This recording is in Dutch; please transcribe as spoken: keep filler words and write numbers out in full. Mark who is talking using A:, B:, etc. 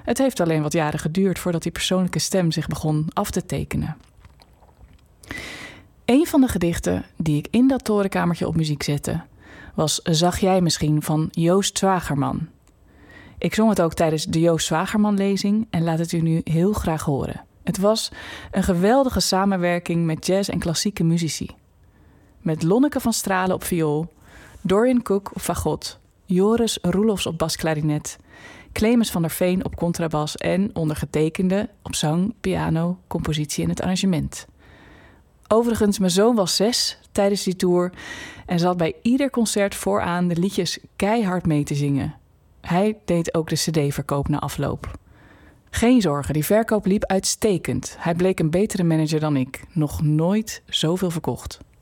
A: Het heeft alleen wat jaren geduurd voordat die persoonlijke stem zich begon af te tekenen. Een van de gedichten die ik in dat torenkamertje op muziek zette was Zag jij misschien van Joost Zwagerman. Ik zong het ook tijdens de Joost Zwagerman-lezing en laat het u nu heel graag horen. Het was een geweldige samenwerking met jazz- en klassieke muzici. Met Lonneke van Stralen op viool, Dorian Cook op fagot, Joris Roelofs op basklarinet, Clemens van der Veen op contrabas en ondergetekende op zang, piano, compositie en het arrangement. Overigens, mijn zoon was zes tijdens die tour en zat bij ieder concert vooraan de liedjes keihard mee te zingen. Hij deed ook de cd-verkoop na afloop. Geen zorgen, die verkoop liep uitstekend. Hij bleek een betere manager dan ik. Nog nooit zoveel verkocht.